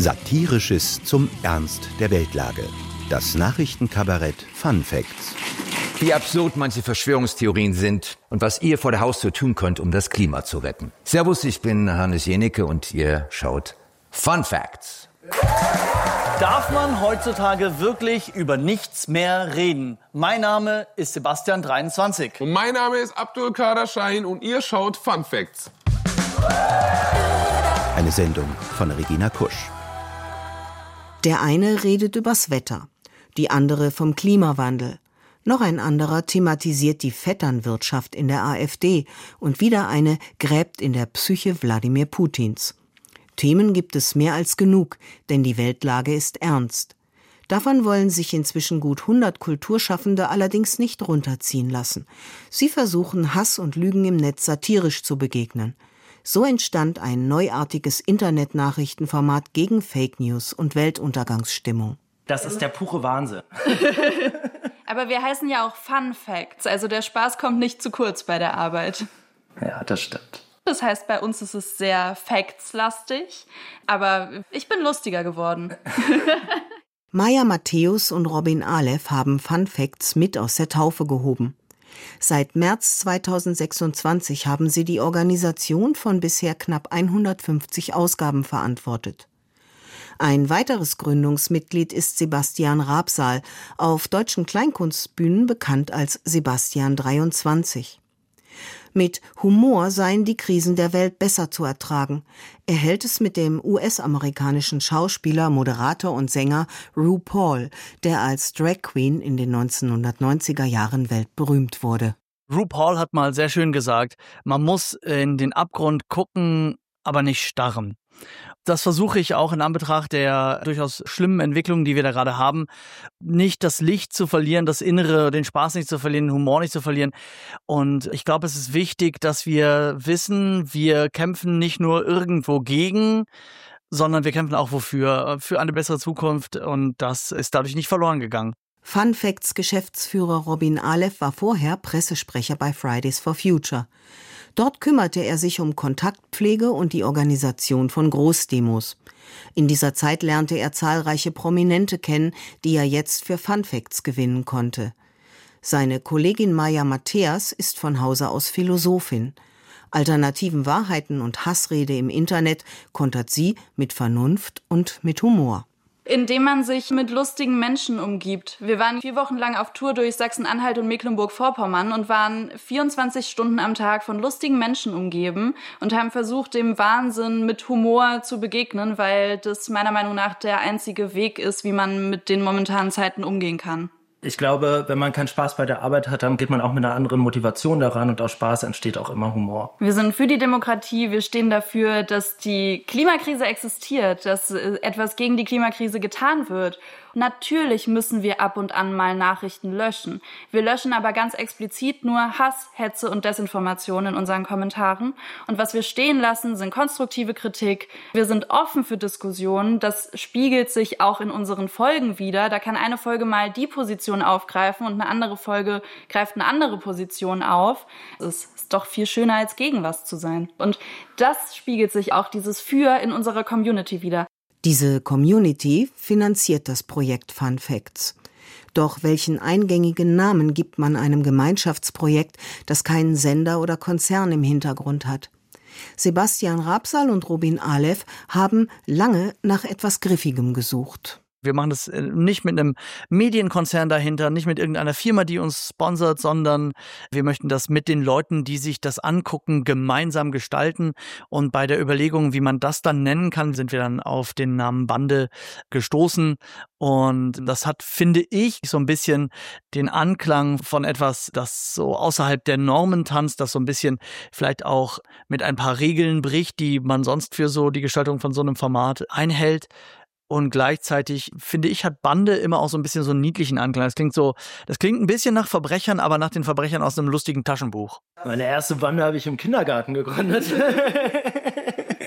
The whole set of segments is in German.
Satirisches zum Ernst der Weltlage. Das Nachrichtenkabarett Fun Facts. Wie absurd manche Verschwörungstheorien sind und was ihr vor der Haustür tun könnt, um das Klima zu retten. Servus, ich bin Hannes Jenicke und ihr schaut Fun Facts. Darf man heutzutage wirklich über nichts mehr reden? Mein Name ist Sebastian 23. Und mein Name ist Abdul Kader Shahin und ihr schaut Fun Facts. Eine Sendung von Regina Kusch. Der eine redet übers Wetter, die andere vom Klimawandel. Noch ein anderer thematisiert die Vetternwirtschaft in der AfD und wieder eine gräbt in der Psyche Wladimir Putins. Themen gibt es mehr als genug, denn die Weltlage ist ernst. Davon wollen sich inzwischen gut 100 Kulturschaffende allerdings nicht runterziehen lassen. Sie versuchen, Hass und Lügen im Netz satirisch zu begegnen. So entstand ein neuartiges Internet-Nachrichtenformat gegen Fake News und Weltuntergangsstimmung. Das ist der pure Wahnsinn. Aber wir heißen ja auch Fun Facts, also der Spaß kommt nicht zu kurz bei der Arbeit. Ja, das stimmt. Das heißt, bei uns ist es sehr Facts-lastig, aber ich bin lustiger geworden. Maya Matthäus und Robin Aleph haben Fun Facts mit aus der Taufe gehoben. Seit März 2026 haben sie die Organisation von bisher knapp 150 Ausgaben verantwortet. Ein weiteres Gründungsmitglied ist Sebastian Rabsal, auf deutschen Kleinkunstbühnen bekannt als Sebastian 23. Mit Humor seien die Krisen der Welt besser zu ertragen. Er hält es mit dem US-amerikanischen Schauspieler, Moderator und Sänger RuPaul, der als Drag Queen in den 1990er Jahren weltberühmt wurde. RuPaul hat mal sehr schön gesagt, man muss in den Abgrund gucken, aber nicht starren. Das versuche ich auch in Anbetracht der durchaus schlimmen Entwicklungen, die wir da gerade haben, nicht das Licht zu verlieren, das Innere, den Spaß nicht zu verlieren, den Humor nicht zu verlieren. Und ich glaube, es ist wichtig, dass wir wissen, wir kämpfen nicht nur irgendwo gegen, sondern wir kämpfen auch wofür? Für eine bessere Zukunft. Und das ist dadurch nicht verloren gegangen. Fun Facts Geschäftsführer Robin Aleph war vorher Pressesprecher bei Fridays for Future. Dort kümmerte er sich um Kontaktpflege und die Organisation von Großdemos. In dieser Zeit lernte er zahlreiche Prominente kennen, die er jetzt für Fun Facts gewinnen konnte. Seine Kollegin Maya Matthäus ist von Hause aus Philosophin. Alternativen Wahrheiten und Hassrede im Internet kontert sie mit Vernunft und mit Humor. Indem man sich mit lustigen Menschen umgibt. Wir waren 4 Wochen lang auf Tour durch Sachsen-Anhalt und Mecklenburg-Vorpommern und waren 24 Stunden am Tag von lustigen Menschen umgeben und haben versucht, dem Wahnsinn mit Humor zu begegnen, weil das meiner Meinung nach der einzige Weg ist, wie man mit den momentanen Zeiten umgehen kann. Ich glaube, wenn man keinen Spaß bei der Arbeit hat, dann geht man auch mit einer anderen Motivation daran und aus Spaß entsteht auch immer Humor. Wir sind für die Demokratie, wir stehen dafür, dass die Klimakrise existiert, dass etwas gegen die Klimakrise getan wird. Natürlich müssen wir ab und an mal Nachrichten löschen. Wir löschen aber ganz explizit nur Hass, Hetze und Desinformation in unseren Kommentaren. Und was wir stehen lassen, sind konstruktive Kritik. Wir sind offen für Diskussionen. Das spiegelt sich auch in unseren Folgen wieder. Da kann eine Folge mal die Position aufgreifen und eine andere Folge greift eine andere Position auf. Es ist doch viel schöner, als gegen was zu sein. Und das spiegelt sich auch dieses Für in unserer Community wieder. Diese Community finanziert das Projekt Fun Facts. Doch welchen eingängigen Namen gibt man einem Gemeinschaftsprojekt, das keinen Sender oder Konzern im Hintergrund hat? Sebastian Rabsal und Robin Aleph haben lange nach etwas Griffigem gesucht. Wir machen das nicht mit einem Medienkonzern dahinter, nicht mit irgendeiner Firma, die uns sponsert, sondern wir möchten das mit den Leuten, die sich das angucken, gemeinsam gestalten. Und bei der Überlegung, wie man das dann nennen kann, sind wir dann auf den Namen Bande gestoßen. Und das hat, finde ich, so ein bisschen den Anklang von etwas, das so außerhalb der Normen tanzt, das so ein bisschen vielleicht auch mit ein paar Regeln bricht, die man sonst für so die Gestaltung von so einem Format einhält. Und gleichzeitig, finde ich, hat Bande immer auch so ein bisschen so einen niedlichen Anklang. Das klingt ein bisschen nach Verbrechern, aber nach den Verbrechern aus einem lustigen Taschenbuch. Meine erste Bande habe ich im Kindergarten gegründet.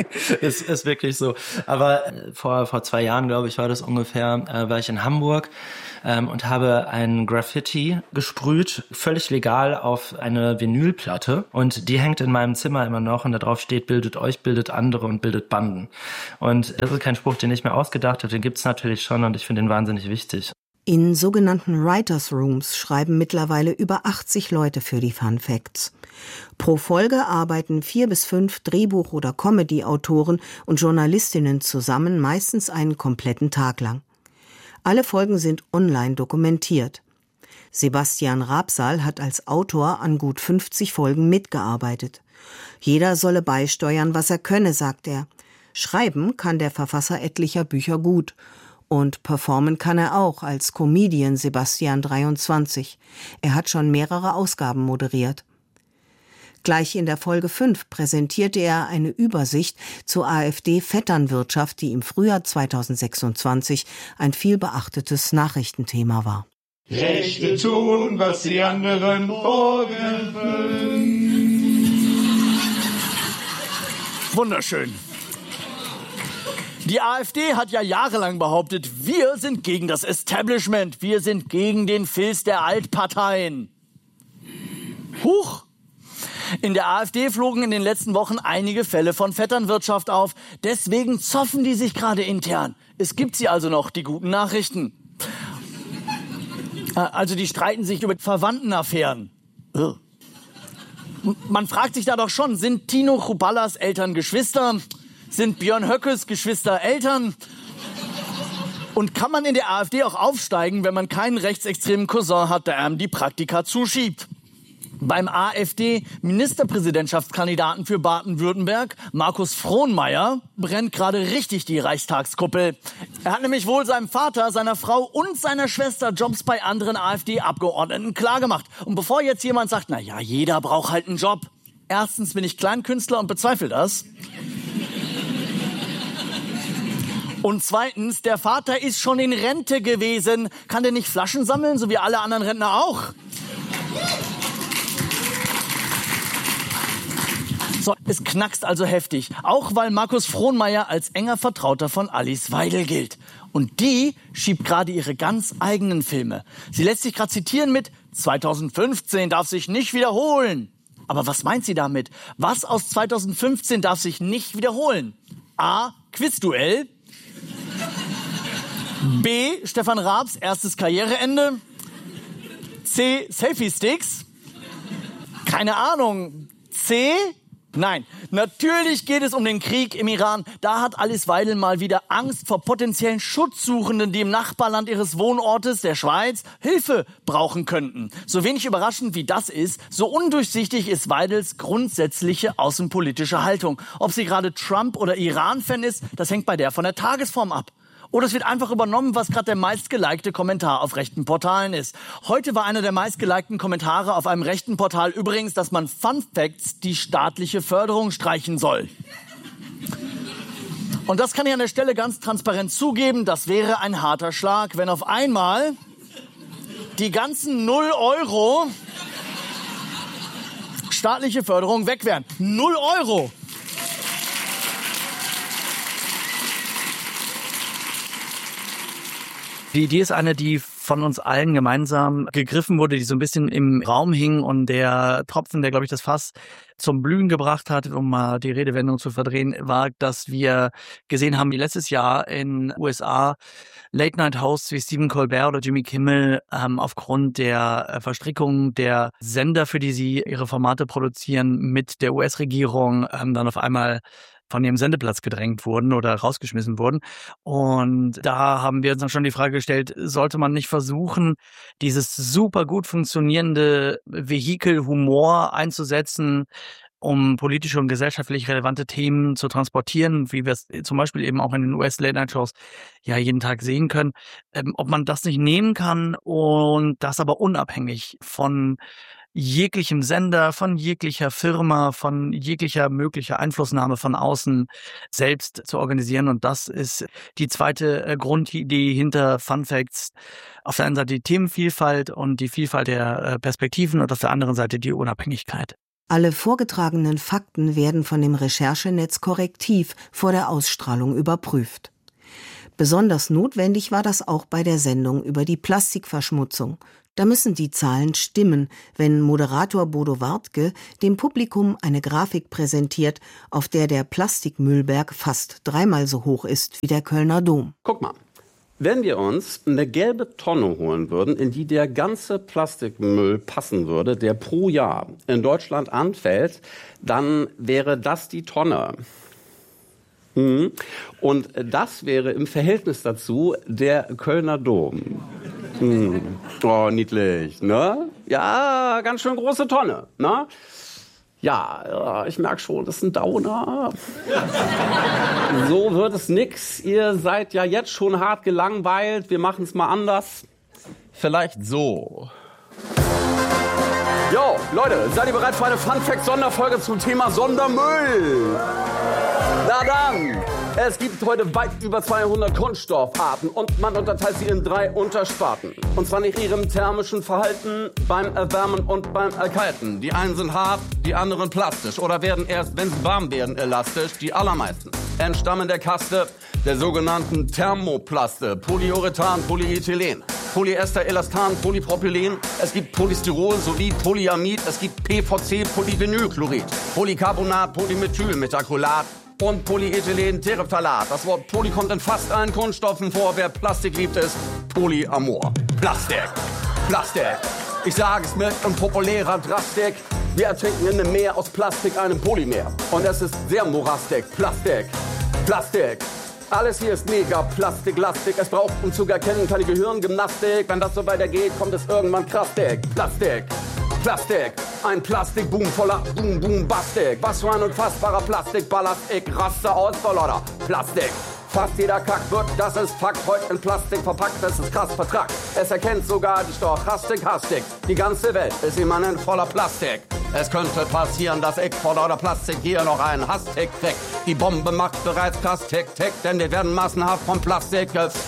ist wirklich so. Aber vor 2 Jahren, glaube ich, war das ungefähr, war ich in Hamburg und habe ein Graffiti gesprüht, völlig legal auf eine Vinylplatte. Und die hängt in meinem Zimmer immer noch und da drauf steht, bildet euch, bildet andere und bildet Banden. Und das ist kein Spruch, den ich mir ausgedacht habe, den gibt's natürlich schon und ich finde ihn wahnsinnig wichtig. In sogenannten Writers Rooms schreiben mittlerweile über 80 Leute für die Fun Facts. Pro Folge arbeiten 4 bis 5 Drehbuch- oder Comedy-Autoren und Journalistinnen zusammen, meistens einen kompletten Tag lang. Alle Folgen sind online dokumentiert. Sebastian Rabsal hat als Autor an gut 50 Folgen mitgearbeitet. Jeder solle beisteuern, was er könne, sagt er. Schreiben kann der Verfasser etlicher Bücher gut. Und performen kann er auch als Comedian Sebastian 23. Er hat schon mehrere Ausgaben moderiert. Gleich in der Folge 5 präsentierte er eine Übersicht zur AfD-Vetternwirtschaft, die im Frühjahr 2026 ein vielbeachtetes Nachrichtenthema war. Rechte tun, was die anderen vorwerfen. Wunderschön. Die AfD hat ja jahrelang behauptet, wir sind gegen das Establishment, wir sind gegen den Filz der Altparteien. Huch! In der AfD flogen in den letzten Wochen einige Fälle von Vetternwirtschaft auf. Deswegen zoffen die sich gerade intern. Es gibt sie also noch, die guten Nachrichten. Also die streiten sich über Verwandtenaffären. Man fragt sich da doch schon, sind Tino Kruballas Eltern Geschwister? Sind Björn Höckes Geschwister Eltern? Und kann man in der AfD auch aufsteigen, wenn man keinen rechtsextremen Cousin hat, der einem die Praktika zuschiebt? Beim AfD-Ministerpräsidentschaftskandidaten für Baden-Württemberg, Markus Frohnmeier, brennt gerade richtig die Reichstagskuppel. Er hat nämlich wohl seinem Vater, seiner Frau und seiner Schwester Jobs bei anderen AfD-Abgeordneten klargemacht. Und bevor jetzt jemand sagt, na ja, jeder braucht halt einen Job. Erstens bin ich Kleinkünstler und bezweifle das. Und zweitens, der Vater ist schon in Rente gewesen. Kann der nicht Flaschen sammeln, so wie alle anderen Rentner auch? So, es knackst also heftig. Auch weil Markus Frohnmeier als enger Vertrauter von Alice Weidel gilt. Und die schiebt gerade ihre ganz eigenen Filme. Sie lässt sich gerade zitieren mit 2015 darf sich nicht wiederholen. Aber was meint sie damit? Was aus 2015 darf sich nicht wiederholen? A. Quizduell. B. Stefan Raabs erstes Karriereende. C. Selfie-Sticks. Keine Ahnung. C. Nein, natürlich geht es um den Krieg im Iran. Da hat Alice Weidel mal wieder Angst vor potenziellen Schutzsuchenden, die im Nachbarland ihres Wohnortes, der Schweiz, Hilfe brauchen könnten. So wenig überraschend wie das ist, so undurchsichtig ist Weidels grundsätzliche außenpolitische Haltung. Ob sie gerade Trump- oder Iran-Fan ist, das hängt bei der von der Tagesform ab. Oder es wird einfach übernommen, was gerade der meistgelikte Kommentar auf rechten Portalen ist. Heute war einer der meistgelikten Kommentare auf einem rechten Portal übrigens, dass man Fun Facts die staatliche Förderung streichen soll. Und das kann ich an der Stelle ganz transparent zugeben, das wäre ein harter Schlag, wenn auf einmal die ganzen 0 Euro staatliche Förderung weg wären. 0 Euro! Die Idee ist eine, die von uns allen gemeinsam gegriffen wurde, die so ein bisschen im Raum hing und der Tropfen, der, glaube ich, das Fass zum Blühen gebracht hat, um mal die Redewendung zu verdrehen, war, dass wir gesehen haben, wie letztes Jahr in USA Late-Night-Hosts wie Stephen Colbert oder Jimmy Kimmel aufgrund der Verstrickung der Sender, für die sie ihre Formate produzieren, mit der US-Regierung dann auf einmal von ihrem Sendeplatz gedrängt wurden oder rausgeschmissen wurden. Und da haben wir uns dann schon die Frage gestellt, sollte man nicht versuchen, dieses super gut funktionierende Vehikel Humor einzusetzen, um politische und gesellschaftlich relevante Themen zu transportieren, wie wir es zum Beispiel eben auch in den US-Late-Night-Shows ja jeden Tag sehen können. Ob man das nicht nehmen kann und das aber unabhängig von jeglichem Sender, von jeglicher Firma, von jeglicher möglicher Einflussnahme von außen selbst zu organisieren. Und das ist die zweite Grundidee hinter Fun Facts. Auf der einen Seite die Themenvielfalt und die Vielfalt der Perspektiven und auf der anderen Seite die Unabhängigkeit. Alle vorgetragenen Fakten werden von dem Recherchenetz korrektiv vor der Ausstrahlung überprüft. Besonders notwendig war das auch bei der Sendung über die Plastikverschmutzung. Da müssen die Zahlen stimmen, wenn Moderator Bodo Wartke dem Publikum eine Grafik präsentiert, auf der der Plastikmüllberg fast 3-mal so hoch ist wie der Kölner Dom. Guck mal, wenn wir uns eine gelbe Tonne holen würden, in die der ganze Plastikmüll passen würde, der pro Jahr in Deutschland anfällt, dann wäre das die Tonne. Und das wäre im Verhältnis dazu der Kölner Dom. Oh, niedlich, ne? Ja, ganz schön große Tonne, ne? Ja, ich merke schon, das ist ein Downer. So wird es nix. Ihr seid ja jetzt schon hart gelangweilt. Wir machen es mal anders. Vielleicht so. Jo, Leute, seid ihr bereit für eine Fun-Fact-Sonderfolge zum Thema Sondermüll? Na dann! Es gibt heute weit über 200 Kunststoffarten und man unterteilt sie in 3 Untersparten. Und zwar nach ihrem thermischen Verhalten beim Erwärmen und beim Erkalten. Die einen sind hart, die anderen plastisch oder werden erst, wenn sie warm werden, elastisch. Die allermeisten entstammen der Kaste der sogenannten Thermoplaste, Polyurethan, Polyethylen, Polyester, Elastan, Polypropylen. Es gibt Polystyrol sowie Polyamid. Es gibt PVC, Polyvinylchlorid, Polycarbonat, Polymethylmethacrylat und Polyethylen-Terephthalat. Das Wort Poly kommt in fast allen Kunststoffen vor. Wer Plastik liebt, ist Polyamor. Plastik. Plastik. Ich sage es mit unpopulärer Drastik. Wir ertrinken in einem Meer aus Plastik, einem Polymer. Und es ist sehr morastig. Plastik. Plastik. Alles hier ist mega plastiklastig. Es braucht, um zu erkennen, keine Gehirngymnastik. Wenn das so weitergeht, kommt es irgendwann kraftig. Plastik. Plastik, ein Plastikboom voller Boom-Boom-Bastik. Was für ein unfassbarer Plastikballast, ich raste aus vor lauter Plastik. Fast jeder Kack wird, das ist Fakt, heute in Plastik verpackt, das ist krass vertrackt. Es erkennt sogar die Stochastik hastig. Die ganze Welt ist immanent voller Plastik. Es könnte passieren, dass ich vor lauter Plastik hier noch einen Hasstick krieg. Die Bombe macht bereits krass Tick-Tick, denn wir werden massenhaft von Plastik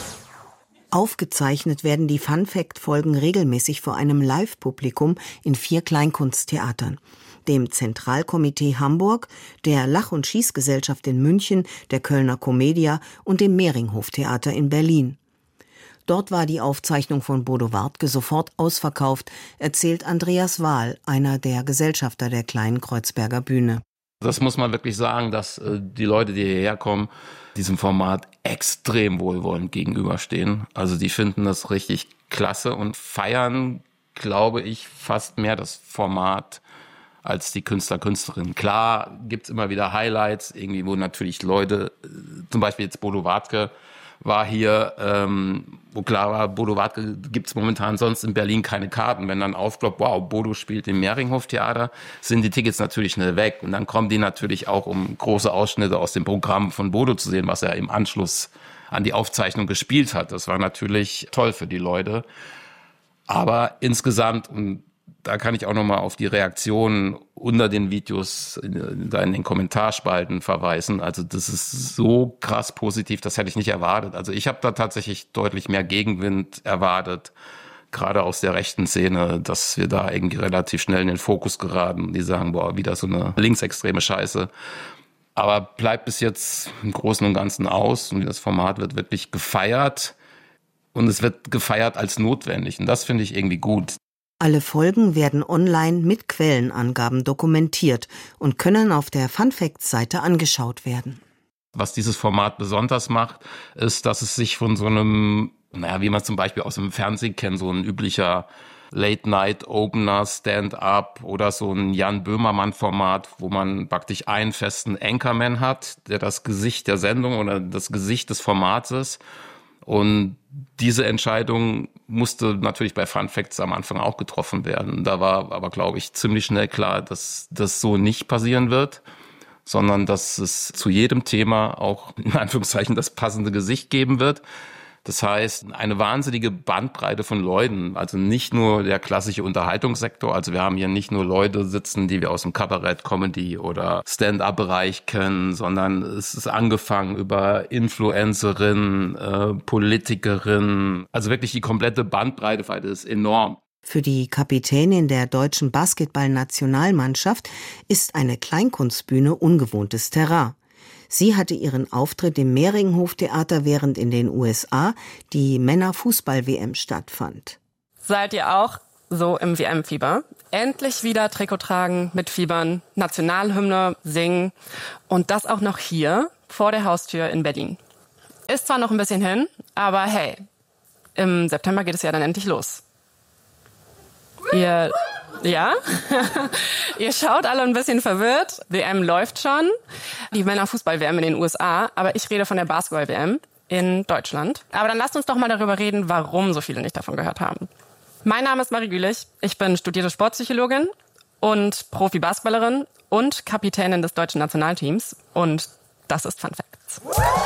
Aufgezeichnet werden die Fun-Fact-Folgen regelmäßig vor einem Live-Publikum in 4 Kleinkunsttheatern. Dem Zentralkomitee Hamburg, der Lach- und Schießgesellschaft in München, der Kölner Commedia und dem Mehringhof-Theater in Berlin. Dort war die Aufzeichnung von Bodo Wartke sofort ausverkauft, erzählt Andreas Wahl, einer der Gesellschafter der Kleinen Kreuzberger Bühne. Das muss man wirklich sagen, dass die Leute, die hierher kommen, diesem Format extrem wohlwollend gegenüberstehen. Also die finden das richtig klasse und feiern, glaube ich, fast mehr das Format als die Künstler, Künstlerinnen. Klar gibt's immer wieder Highlights, irgendwie, wo natürlich Leute, zum Beispiel jetzt Bodo Wartke war hier, wo klar war, Bodo Wartke gibt's momentan sonst in Berlin keine Karten. Wenn dann aufploppt, wow, Bodo spielt im Mehringhof-Theater, sind die Tickets natürlich schnell weg. Und dann kommen die natürlich auch, um große Ausschnitte aus dem Programm von Bodo zu sehen, was er im Anschluss an die Aufzeichnung gespielt hat. Das war natürlich toll für die Leute. Aber insgesamt, und da kann ich auch nochmal auf die Reaktionen unter den Videos da in den Kommentarspalten verweisen. Also das ist so krass positiv, das hätte ich nicht erwartet. Also ich habe da tatsächlich deutlich mehr Gegenwind erwartet, gerade aus der rechten Szene, dass wir da irgendwie relativ schnell in den Fokus geraten. Die sagen, boah, wieder so eine linksextreme Scheiße. Aber bleibt bis jetzt im Großen und Ganzen aus und das Format wird wirklich gefeiert. Und es wird gefeiert als notwendig. Und das finde ich irgendwie gut. Alle Folgen werden online mit Quellenangaben dokumentiert und können auf der Funfacts-Seite angeschaut werden. Was dieses Format besonders macht, ist, dass es sich von so einem, wie man zum Beispiel aus dem Fernsehen kennt, so ein üblicher Late-Night-Opener, Stand-up oder so ein Jan Böhmermann-Format, wo man praktisch einen festen Anchorman hat, der das Gesicht der Sendung oder das Gesicht des Formats ist. Und diese Entscheidung musste natürlich bei Fun Facts am Anfang auch getroffen werden. Da war aber, glaube ich, ziemlich schnell klar, dass das so nicht passieren wird, sondern dass es zu jedem Thema auch in Anführungszeichen das passende Gesicht geben wird. Das heißt, eine wahnsinnige Bandbreite von Leuten, also nicht nur der klassische Unterhaltungssektor, also wir haben hier nicht nur Leute sitzen, die wir aus dem Kabarett, Comedy oder Stand-up-Bereich kennen, sondern es ist angefangen über Influencerinnen, Politikerinnen, also wirklich die komplette Bandbreite ist enorm. Für die Kapitänin der deutschen Basketballnationalmannschaft ist eine Kleinkunstbühne ungewohntes Terrain. Sie hatte ihren Auftritt im Mehringhof-Theater, während in den USA die Männerfußball-WM stattfand. Seid ihr auch so im WM-Fieber? Endlich wieder Trikot tragen, mitfiebern, Nationalhymne singen und das auch noch hier vor der Haustür in Berlin. Ist zwar noch ein bisschen hin, aber hey, im September geht es ja dann endlich los. Ja? Ihr schaut alle ein bisschen verwirrt. WM läuft schon. Die Männerfußball-WM in den USA, aber ich rede von der Basketball-WM in Deutschland. Aber dann lasst uns doch mal darüber reden, warum so viele nicht davon gehört haben. Mein Name ist Marie Gülich. Ich bin studierte Sportpsychologin und Profi-Basketballerin und Kapitänin des deutschen Nationalteams. Und das ist Fun Facts.